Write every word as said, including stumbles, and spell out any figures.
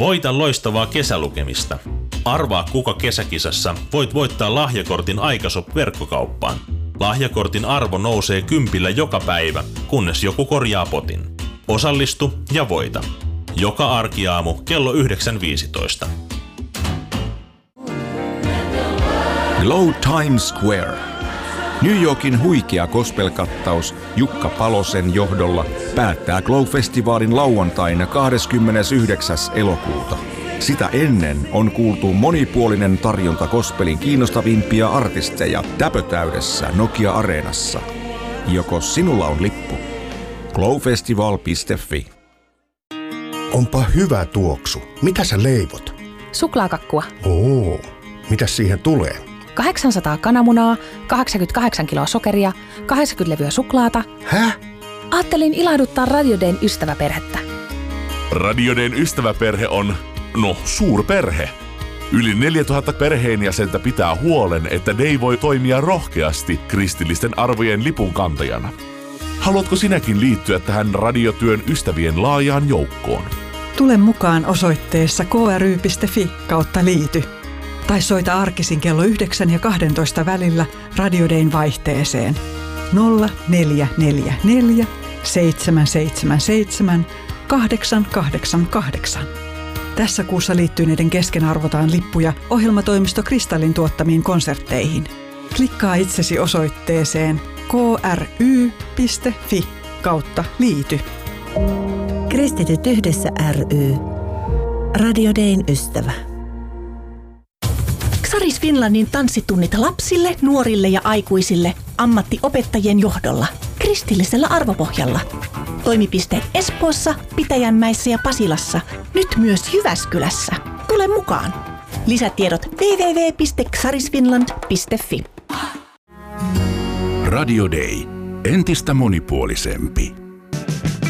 Voita loistavaa kesälukemista. Arvaa kuka kesäkisassa voit voittaa lahjakortin Aikashop-verkkokauppaan. Lahjakortin arvo nousee kympillä joka päivä, kunnes joku korjaa potin. Osallistu ja voita. Joka arkiaamu kello yhdeksän viisitoista. Glow Times Square. New Yorkin huikea gospel-kattaus Jukka Palosen johdolla päättää Glow-festivaalin lauantaina kahdeskymmenesyhdeksäs elokuuta. Sitä ennen on kuultu monipuolinen tarjonta gospelin kiinnostavimpia artisteja täpötäydessä Nokia-areenassa. Joko sinulla on lippu? glowfestival piste fi. Onpa hyvä tuoksu. Mitä sä leivot? Suklaakakkua. Oo, mitäs siihen tulee? kahdeksansataa kananmunaa, kahdeksankymmentäkahdeksan kiloa sokeria, kahdeksankymmentä levyä suklaata. Häh? Ajattelin ilahduttaa Radio Dayn ystäväperhettä. Radio Dayn ystäväperhe on, no, suurperhe. Yli neljätuhatta perheenjäsentä pitää huolen, että Day voi toimia rohkeasti kristillisten arvojen lipunkantajana. Haluatko sinäkin liittyä tähän radiotyön ystävien laajaan joukkoon? Tule mukaan osoitteessa k r y piste f i kautta liity. Tai soita arkisin kello yhdeksän ja kahdentoista välillä Radio Dayn vaihteeseen nolla neljä neljä neljä seitsemän seitsemän seitsemän kahdeksan kahdeksan kahdeksan. Tässä kuussa liittyneiden kesken arvotaan lippuja ohjelmatoimisto Kristallin tuottamiin konsertteihin. Klikkaa itsesi osoitteeseen k r y piste f i kautta liity. Kristityt yhdessä ry. Radio Dayn ystävä. Xaris Finlandin tanssitunnit lapsille, nuorille ja aikuisille ammattiopettajien johdolla kristillisellä arvopohjalla. Toimipisteet Espoossa, Pitäjänmäessä ja Pasilassa, nyt myös Jyväskylässä. Tule mukaan! Lisätiedot double-u double-u double-u piste xarisfinland piste fi. Radio Day. Entistä monipuolisempi.